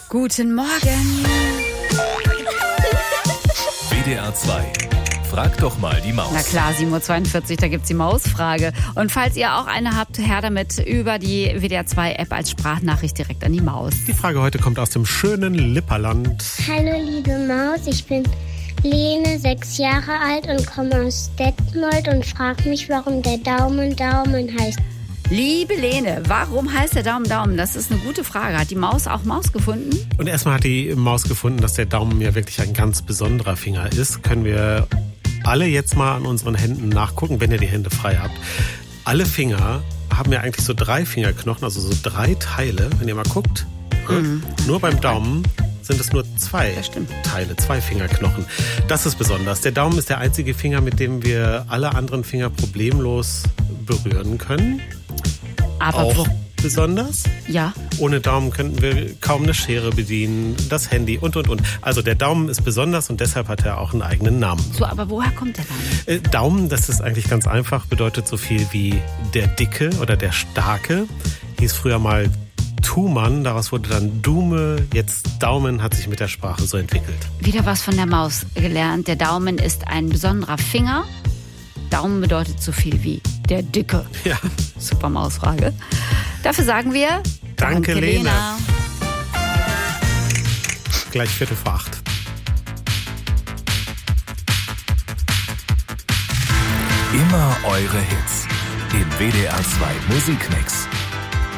Guten Morgen. WDR 2. Frag doch mal die Maus. Na klar, 7.42 Uhr, da gibt's die Mausfrage. Und falls ihr auch eine habt, her damit über die WDR 2 App als Sprachnachricht direkt an die Maus. Die Frage heute kommt aus dem schönen Lipperland. Hallo liebe Maus, ich bin Lene, 6 Jahre alt und komme aus Detmold und frage mich, warum der Daumen heißt. Liebe Lene, warum heißt der Daumen? Das ist eine gute Frage. Hat die Maus auch Maus gefunden? Und erstmal hat die Maus gefunden, dass der Daumen ja wirklich ein ganz besonderer Finger ist. Können wir alle jetzt mal an unseren Händen nachgucken, wenn ihr die Hände frei habt. Alle Finger haben ja eigentlich so 3 Fingerknochen, also so 3 Teile. Wenn ihr mal guckt, nur beim Daumen sind es nur 2 Teile, 2 Fingerknochen. Das ist besonders. Der Daumen ist der einzige Finger, mit dem wir alle anderen Finger problemlos berühren können. Aber auch besonders. Ja. Ohne Daumen könnten wir kaum eine Schere bedienen, das Handy und. Also der Daumen ist besonders und deshalb hat er auch einen eigenen Namen. So, aber woher kommt der Name? Daumen, das ist eigentlich ganz einfach, bedeutet so viel wie der Dicke oder der Starke. Hieß früher mal Thumann, daraus wurde dann Dume, jetzt Daumen, hat sich mit der Sprache so entwickelt. Wieder was von der Maus gelernt. Der Daumen ist ein besonderer Finger. Daumen bedeutet so viel wie der Dicke. Ja. Super Mausfrage. Dafür sagen wir Danke Lena. Lena. Gleich 7:45. Immer eure Hits im WDR 2 Musikmix.